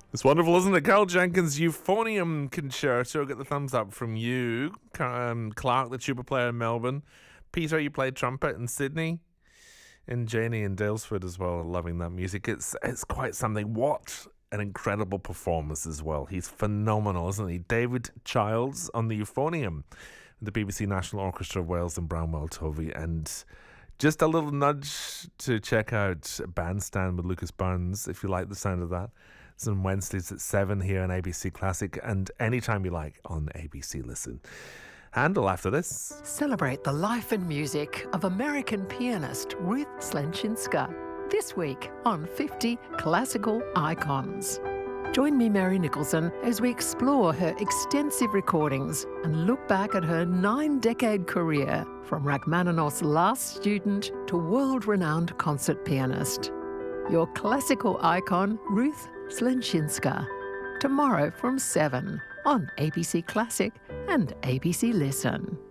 It's wonderful, isn't it? Carl Jenkins' Euphonium Concerto. Get the thumbs up from you. Clark, the tuba player in Melbourne. Peter, you played trumpet in Sydney. And Janie in Daylesford as well, loving that music. It's quite something. What an incredible performance as well. He's phenomenal, isn't he? David Childs on the Euphonium, the BBC National Orchestra of Wales and Brownwell Tovey. And just a little nudge to check out Bandstand with Lucas Burns if you like the sound of that. It's on Wednesdays at 7 here on ABC Classic and anytime you like on ABC Listen. Handle after this. Celebrate the life and music of American pianist Ruth Slenczynska this week on 50 Classical Icons. Join me, Mary Nicholson, as we explore her extensive recordings and look back at her 9-decade career from Rachmaninoff's last student to world-renowned concert pianist. Your classical icon, Ruth Slenczynska. Tomorrow from 7 on ABC Classic and ABC Listen.